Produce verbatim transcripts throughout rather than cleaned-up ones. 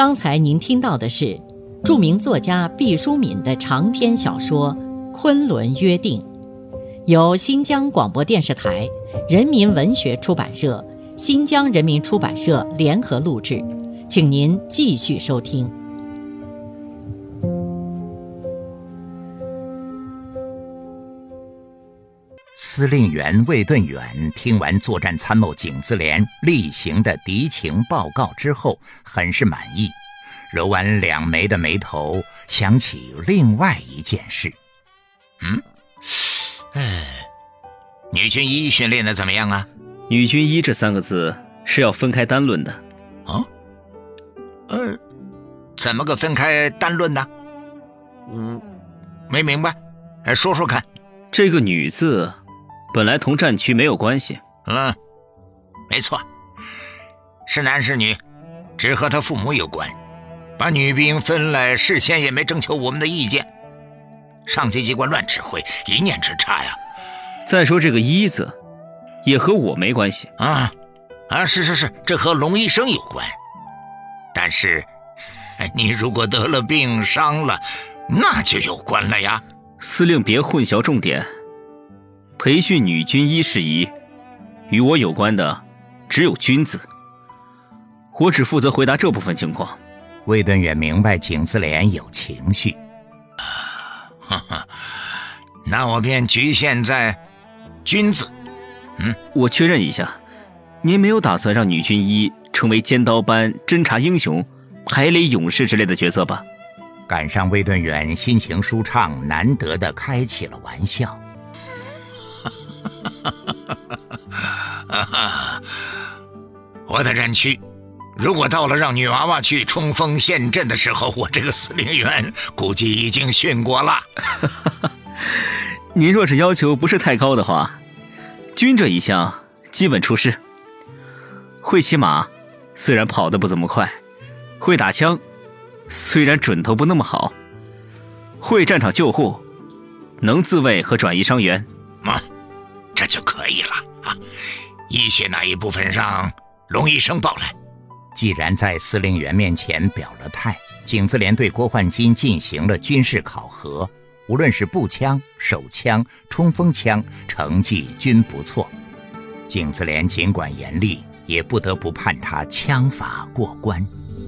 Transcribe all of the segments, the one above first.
刚才您听到的是著名作家毕淑敏的长篇小说《昆仑约定》，由新疆广播电视台、人民文学出版社、新疆人民出版社联合录制，请您继续收听。 司令员魏盾远听完作战参谋景自连例行的敌情报告之后，很是满意，揉完两眉的眉头，想起另外一件事。 嗯，哎，女军医训练的怎么样啊？ 女军医这三个字是要分开单论的。 哦，呃，怎么个分开单论呢？嗯，没明白，说说看。 这个女字本来同战区没有关系。 嗯，没错，是男是女只和他父母有关，把女兵分来事先也没征求我们的意见，上级机关乱指挥，一念之差呀。 再说这个医字也和我没关系啊啊，是是是，这和龙医生有关，但是你如果得了病伤了，那就有关了呀。 司令别混淆重点，培训女军医事宜与我有关的只有军字，我只负责回答这部分情况。 魏盾远明白景自连有情绪， 哈哈，那我便局限在军字。嗯， 我确认一下，您没有打算让女军医成为尖刀班、侦察英雄、排雷勇士之类的角色吧？ 赶上魏盾远心情舒畅，难得的开起了玩笑。 我的战区如果到了让女娃娃去冲锋陷阵的时候，我这个司令员估计已经训过了。 您若是要求不是太高的话，军这一项基本出师。会骑马，虽然跑得不怎么快；会打枪，虽然准头不那么好；会战场救护，能自卫和转移伤员。 啊，这就可以了啊！医学那一部分让龙医生报来。 既然在司令员面前表了态，景自连对郭焕金进行了军事考核，无论是步枪、手枪、冲锋枪，成绩均不错。景自连尽管严厉，也不得不判他枪法过关。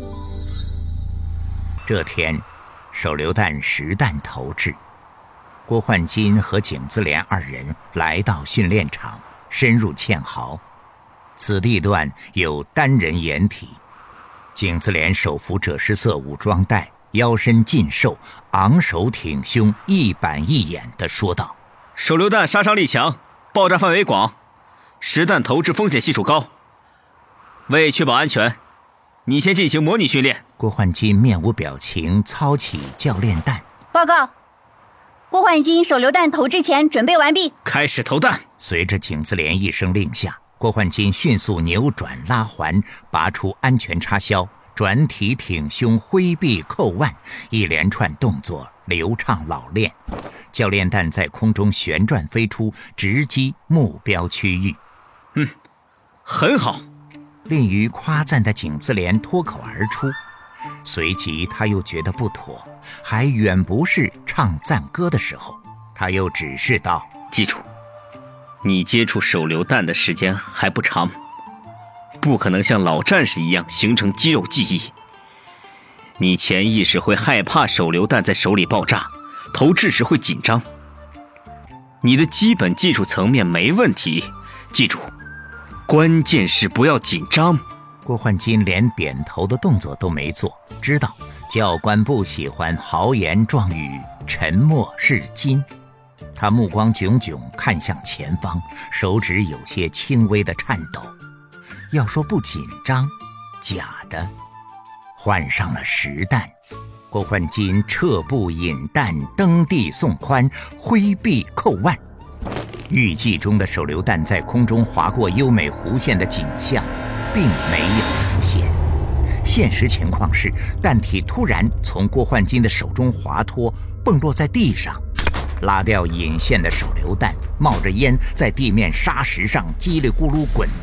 这天，手榴弹实弹投掷，郭焕金和景自连二人来到训练场，深入堑壕。此地段有单人掩体，景自连手扶赭石色武装带，腰身劲瘦，昂首挺胸，一板一眼地说道： 手榴弹杀伤力强，爆炸范围广，实弹投掷风险系数高，为确保安全，你先进行模拟训练。 郭焕金面无表情，操起教练弹。 报告，郭焕金手榴弹投掷前准备完毕， 开始投弹。 随着景自连一声令下，郭焕金迅速扭转拉环，拔出安全插销，转体挺胸，挥臂扣腕，一连串动作流畅老练。教练弹在空中旋转飞出，直击目标区域。 嗯，很好。 令于夸赞的景自连脱口而出，随即他又觉得不妥，还远不是唱赞歌的时候。他又指示道： 记住，你接触手榴弹的时间还不长，不可能像老战士一样形成肌肉记忆。你潜意识会害怕手榴弹在手里爆炸，投掷时会紧张。你的基本技术层面没问题，记住，关键是不要紧张。 郭焕金连点头的动作都没做，知道教官不喜欢豪言壮语，沉默是金。他目光炯炯看向前方，手指有些轻微的颤抖。要说不紧张，假的。换上了实弹，郭焕金撤步引弹，蹬地送宽，挥臂扣腕。预计中的手榴弹在空中划过优美弧线的景象并没有出现。现实情况是，弹体突然从郭焕金的手中滑脱，蹦落在地上。拉掉引线的手榴弹冒着烟在地面沙石上叽里咕噜滚